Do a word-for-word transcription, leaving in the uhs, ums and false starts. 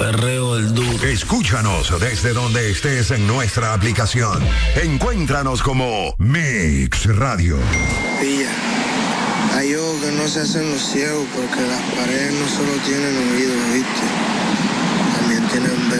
perreo del duro. Escúchanos desde donde estés en nuestra aplicación. Encuéntranos como Mix Radio. Pilla, hay ojos que no se hacen los ciegos porque las paredes no solo tienen oídos, ¿viste? También tienen